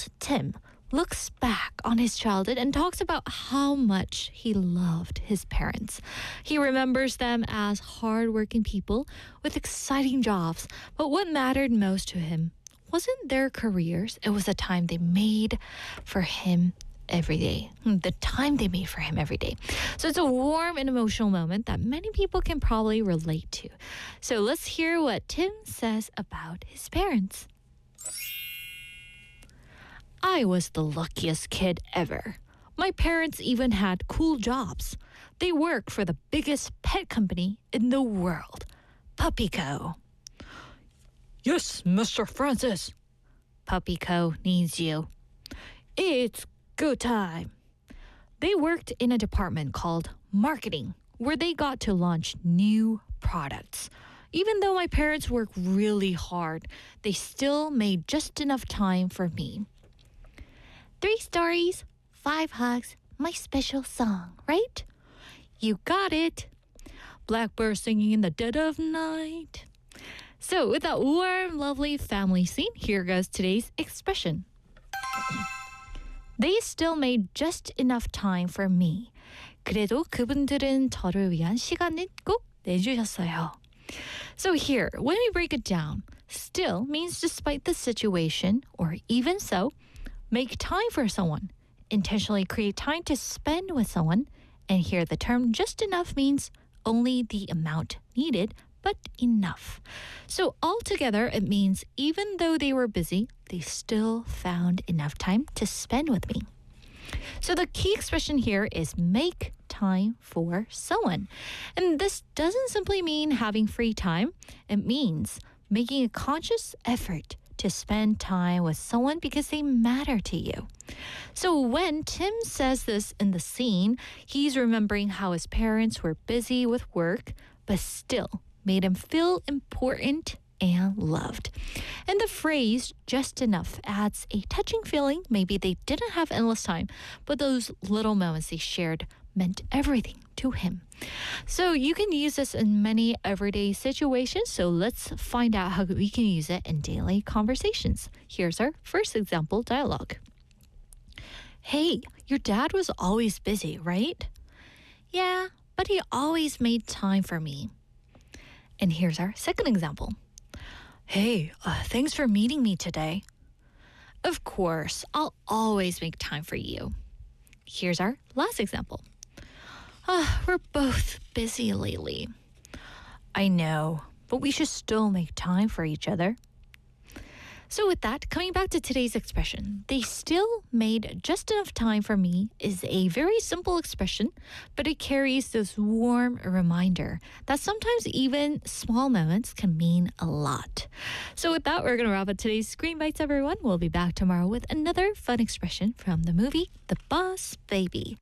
adult Tim looks back on his childhood and talks about how much he loved his parents. He remembers them as hardworking people with exciting jobs, but what mattered most to him wasn't their careers, it was the time they made for him every day. The time they made for him every day. So it's a warm and emotional moment that many people can probably relate to. So let's hear what Tim says about his parents. I was the luckiest kid ever. My parents even had cool jobs. They worked for the biggest pet company in the world, PuppyCo. Yes, Mr. Francis. PuppyCo needs you. It's go time. They worked in a department called marketing, where they got to launch new products. Even though my parents worked really hard, they still made just enough time for me. 3 stories, 5 hugs, my special song, right? You got it. Blackbird singing in the dead of night. So with that warm, lovely family scene, here goes today's expression. They still made just enough time for me. 그래도 그분들은 저를 위한 시간을 꼭 내주셨어요. So here, when we break it down, still means despite the situation, or even so, make time for someone, intentionally create time to spend with someone, and here the term just enough means only the amount needed, but enough. So altogether, it means even though they were busy, they still found enough time to spend with me. So the key expression here is make time for someone. And this doesn't simply mean having free time. It means making a conscious effort to spend time with someone because they matter to you. So when Tim says this in the scene, he's remembering how his parents were busy with work, but still made him feel important and loved. And the phrase just enough adds a touching feeling. Maybe they didn't have endless time, but those little moments they shared meant everything to him. So you can use this in many everyday situations. So let's find out how we can use it in daily conversations. Here's our first example dialogue. Hey, your dad was always busy, right? Yeah, but he always made time for me. And here's our second example. Hey, thanks for meeting me today. Of course, I'll always make time for you. Here's our last example. We're both busy lately. I know, but we should still make time for each other. So with that, coming back to today's expression, they still made just enough time for me is a very simple expression, but it carries this warm reminder that sometimes even small moments can mean a lot. So with that, we're going to wrap up today's Screen Bites, everyone. We'll be back tomorrow with another fun expression from the movie The Boss Baby.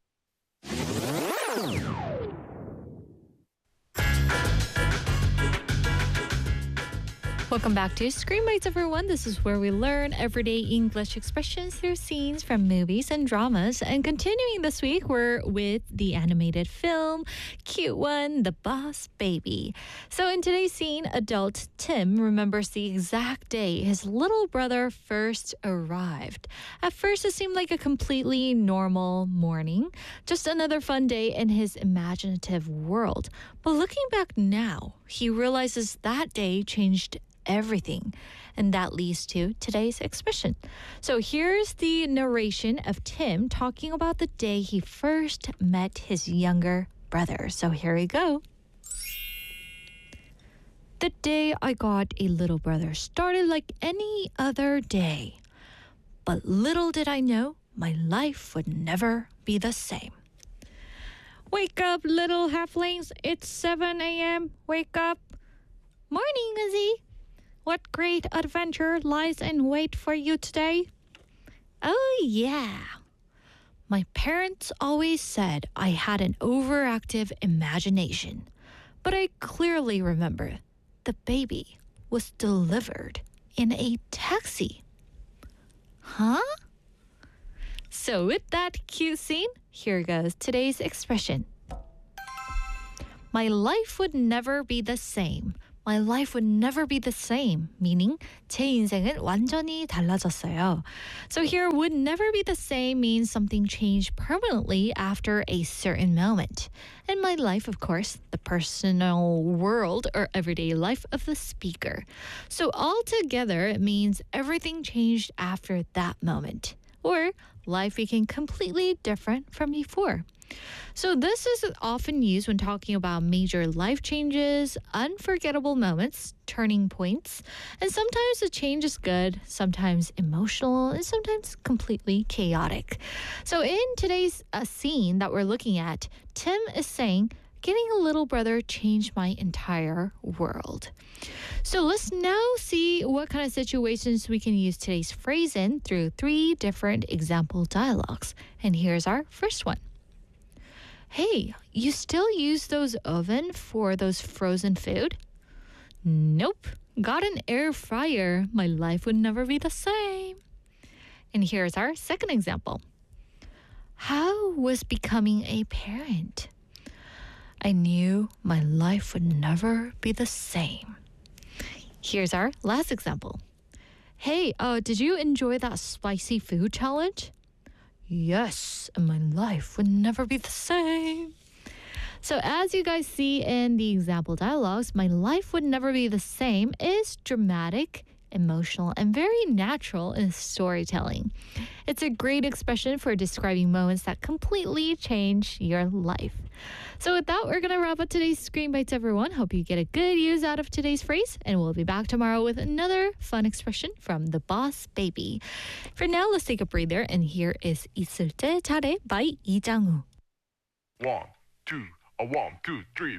Welcome back to Screen Bites, everyone. This is where we learn everyday English expressions through scenes from movies and dramas. And continuing this week, we're with the animated film, cute one, The Boss Baby. So in today's scene, adult Tim remembers the exact day his little brother first arrived. At first, it seemed like a completely normal morning, just another fun day in his imaginative world. But looking back now, he realizes that day changed everything. And that leads to today's expression. So here's the narration of Tim talking about the day he first met his younger brother. So here we go. The day I got a little brother started like any other day. But little did I know my life would never be the same. Wake up, little halflings. It's 7 a.m. Wake up. Morning, Izzy. What great adventure lies in wait for you today? Oh, yeah. My parents always said I had an overactive imagination, but I clearly remember the baby was delivered in a taxi. Huh? So with that cute scene, here goes today's expression. My life would never be the same, my life would never be the same. Meaning, 제 인생은 완전히 달라졌어요. So here, would never be the same means something changed permanently after a certain moment. In my life, of course, the personal world or everyday life of the speaker. So altogether, it means everything changed after that moment. Or life became completely different from before. So this is often used when talking about major life changes, unforgettable moments, turning points, and sometimes the change is good, sometimes emotional, and sometimes completely chaotic. So in today's scene that we're looking at, Tim is saying, getting a little brother changed my entire world. So let's now see what kind of situations we can use today's phrase in through 3 different example dialogues. And here's our first one. Hey, you still use those oven for those frozen food? Nope. Got an air fryer. My life would never be the same. And here's our second example. How was becoming a parent? I knew my life would never be the same. Here's our last example. Hey, did you enjoy that spicy food challenge? Yes, and my life would never be the same. So as you guys see in the example dialogues, my life would never be the same is dramatic, emotional, and very natural in storytelling. It's a great expression for describing moments that completely change your life. So with that, we're going to wrap up today's Screen Bites, everyone. Hope you get a good use out of today's phrase, and we'll be back tomorrow with another fun expression from the Boss Baby. For now, let's take a breather, and here is 있을 때 잘해 by 이장우. 1, 2, 1, 2, 3,